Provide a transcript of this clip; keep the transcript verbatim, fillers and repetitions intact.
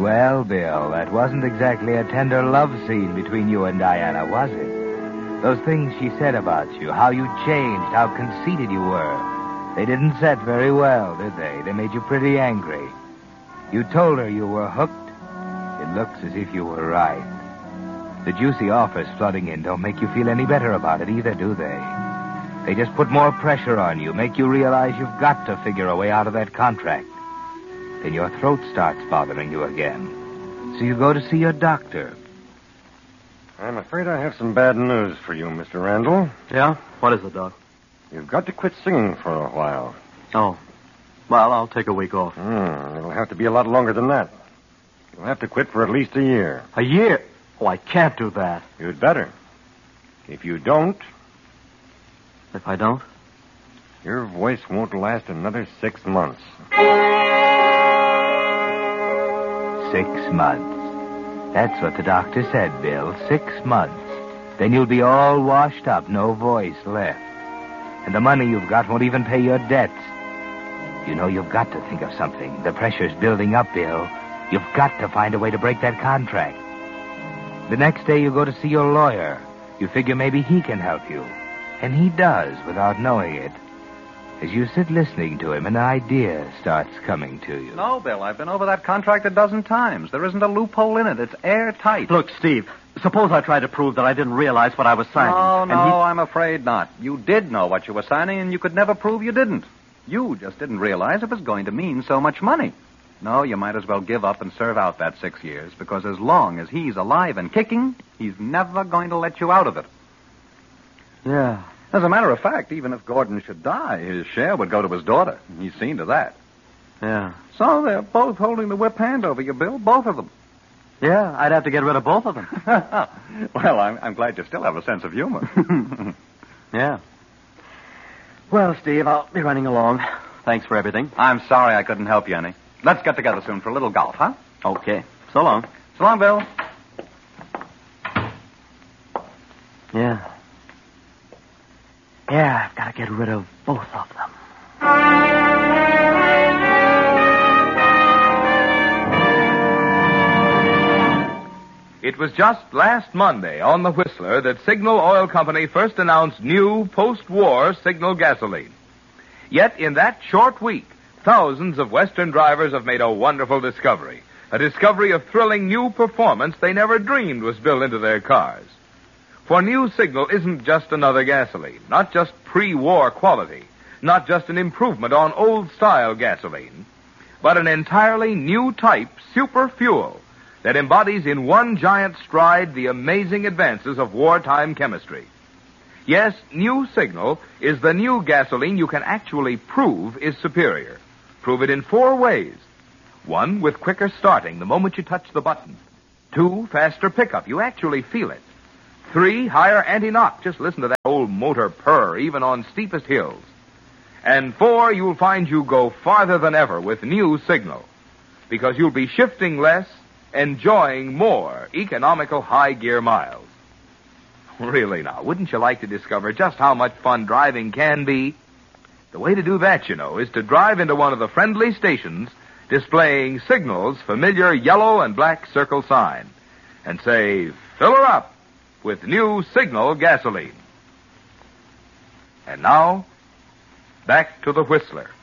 Well, Bill, that wasn't exactly a tender love scene between you and Diana, was it? Those things she said about you, how you changed, how conceited you were, they didn't set very well, did they? They made you pretty angry. You told her you were hooked. It looks as if you were right. The juicy offers flooding in don't make you feel any better about it either, do they? They just put more pressure on you, make you realize you've got to figure a way out of that contract. Then your throat starts bothering you again. So you go to see your doctor. I'm afraid I have some bad news for you, Mister Randall. Yeah? What is it, Doc? You've got to quit singing for a while. Oh. Well, I'll take a week off. Hmm, it'll have to be a lot longer than that. You'll have to quit for at least a year. A year? Oh, I can't do that. You'd better. If you don't... If I don't? Your voice won't last another six months. Six months. That's what the doctor said, Bill. Six months. Then you'll be all washed up, no voice left. And the money you've got won't even pay your debts. You know, you've got to think of something. The pressure's building up, Bill. You've got to find a way to break that contract. The next day you go to see your lawyer. You figure maybe he can help you. And he does, without knowing it. As you sit listening to him, an idea starts coming to you. No, Bill, I've been over that contract a dozen times. There isn't a loophole in it. It's airtight. Look, Steve, suppose I try to prove that I didn't realize what I was signing. No, and no, he... I'm afraid not. You did know what you were signing, and you could never prove you didn't. You just didn't realize it was going to mean so much money. No, you might as well give up and serve out that six years, because as long as he's alive and kicking, he's never going to let you out of it. Yeah. As a matter of fact, even if Gordon should die, his share would go to his daughter. He's seen to that. Yeah. So they're both holding the whip hand over you, Bill, both of them. Yeah, I'd have to get rid of both of them. Well, I'm, I'm glad you still have a sense of humor. Yeah. Well, Steve, I'll be running along. Thanks for everything. I'm sorry I couldn't help you any. Let's get together soon for a little golf, huh? Okay. So long. So long, Bill. Yeah. Yeah, I've got to get rid of both of them. It was just last Monday on the Whistler that Signal Oil Company first announced new post-war Signal gasoline. Yet in that short week, thousands of Western drivers have made a wonderful discovery. A discovery of thrilling new performance they never dreamed was built into their cars. For new Signal isn't just another gasoline, not just pre-war quality, not just an improvement on old-style gasoline, but an entirely new type super fuel that embodies in one giant stride the amazing advances of wartime chemistry. Yes, new Signal is the new gasoline you can actually prove is superior. Prove it in four ways. One, with quicker starting the moment you touch the button. Two, faster pickup. You actually feel it. Three, higher anti-knock. Just listen to that old motor purr, even on steepest hills. And four, you'll find you go farther than ever with new Signal, because you'll be shifting less, enjoying more economical high-gear miles. Really now, wouldn't you like to discover just how much fun driving can be? The way to do that, you know, is to drive into one of the friendly stations displaying Signal's familiar yellow and black circle sign and say, fill her up with new Signal gasoline. And now, back to the Whistler.